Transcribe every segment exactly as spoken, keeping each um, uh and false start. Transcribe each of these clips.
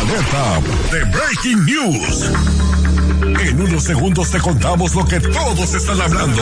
alerta de Breaking News. En unos segundos te contamos lo que todos están hablando.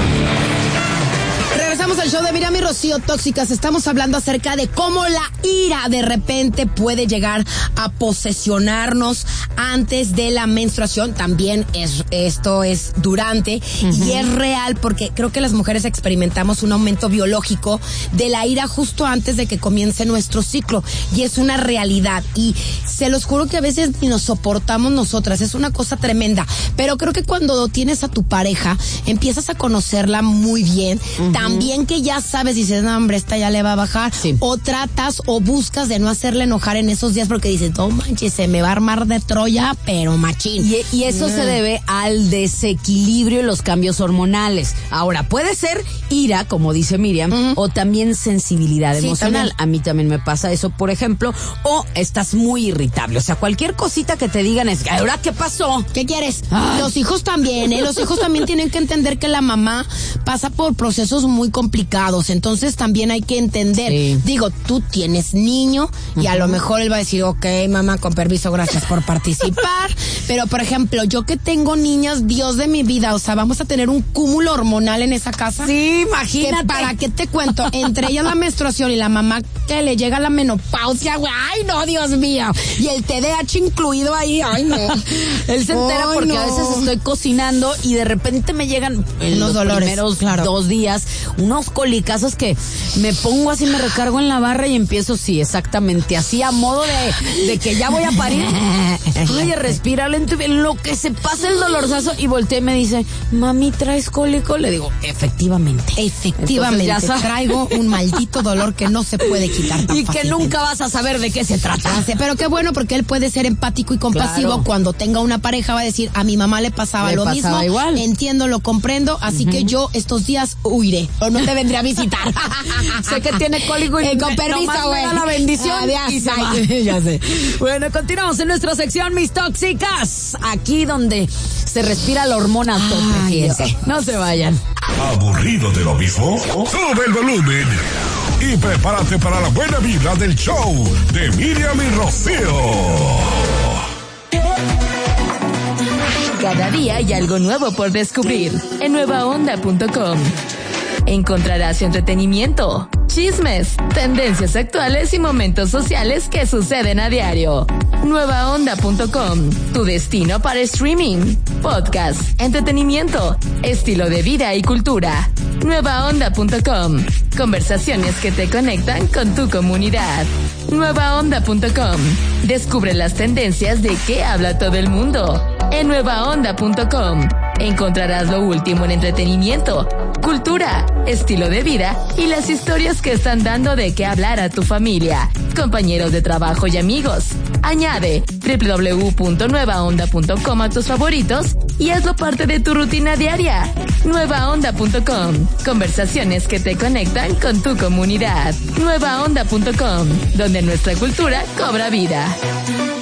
Regresamos al show de Miriam y Rocío Tóxicas. Estamos hablando acerca de cómo la ira de repente puede llegar a posesionarnos antes de la menstruación. También es, esto es durante, uh-huh. Y es real porque creo que las mujeres experimentamos un aumento biológico de la ira justo antes de que comience nuestro ciclo. Y es una realidad. Y se los juro que a veces ni nos soportamos nosotras. Es una cosa tremenda. Pero creo que cuando tienes a tu pareja, empiezas a conocerla muy bien. Uh-huh. También que ya sabes, dices, no, hombre, esta ya le va a bajar. Sí. O tratas o buscas de no hacerle enojar en esos días porque dices, no manches, se me va a armar de Troya, pero machín. Y, y eso mm. se debe al desequilibrio y los cambios hormonales. Ahora, puede ser ira, como dice Miriam, mm. o también sensibilidad sí, emocional. También. A mí también me pasa eso, por ejemplo, o estás muy irritable. O sea, cualquier cosita que te digan es, ¿ahora qué pasó? ¿Qué quieres? Ay. Los hijos también, ¿eh? Los hijos también tienen que entender que la mamá pasa por procesos muy complicados, entonces también hay que entender, sí. Digo, tú tienes niño y uh-huh. a lo mejor él va a decir, ok, mamá, con permiso, gracias por participar, pero por ejemplo, yo que tengo niñas, Dios de mi vida, o sea, vamos a tener un cúmulo hormonal en esa casa. Sí, imagínate. Que, ¿para qué te cuento? Entre ellas la menstruación y la mamá que le llega la menopausia, güey, ay no, Dios mío, y el T D A H incluido ahí, ay no. Él se entera ay, porque no. a veces estoy cocinando y de repente me llegan en los, los dolores, primeros claro. dos días unos colicazos que me pongo así, me recargo en la barra y empiezo, sí, exactamente, así a modo de, de que ya voy a parir. Oye, respira lento, lo que se pasa el dolorzazo, y volteé y me dice, mami, ¿traes cólico? Le digo, efectivamente. Efectivamente, ya traigo un maldito dolor que no se puede quitar tan y fácilmente. Que nunca vas a saber de qué se trata. Pero qué bueno, porque él puede ser empático y compasivo. Claro. Cuando tenga una pareja va a decir, a mi mamá le pasaba le lo pasaba mismo, igual. Entiendo, lo comprendo, así uh-huh. que yo estos días huiré, o no te vendré a visitar. Sé que tiene cólico y eh, con permiso, güey. la bendición Adiós, y se va. Ya sé. Bueno, continuamos en nuestra sección Mis Tóxicas, aquí donde se respira la hormona a tope, fíjense. No se vayan. ¿Aburrido de lo mismo? Sube el volumen y prepárate para la buena vibra del show de Miriam y Rocío. Cada día hay algo nuevo por descubrir en nueva onda punto com. Encontrarás entretenimiento, chismes, tendencias actuales y momentos sociales que suceden a diario. nueva onda punto com, tu destino para streaming, podcast, entretenimiento, estilo de vida y cultura. nueva onda punto com, conversaciones que te conectan con tu comunidad. nueva onda punto com, descubre las tendencias de qué habla todo el mundo. En nueva onda punto com encontrarás lo último en entretenimiento, cultura, estilo de vida y las historias que están dando de qué hablar a tu familia, compañeros de trabajo y amigos. Añade doble u doble u doble u punto nueva onda punto com a tus favoritos y hazlo parte de tu rutina diaria. nueva onda punto com, conversaciones que te conectan con tu comunidad. nueva onda punto com, donde nuestra cultura cobra vida.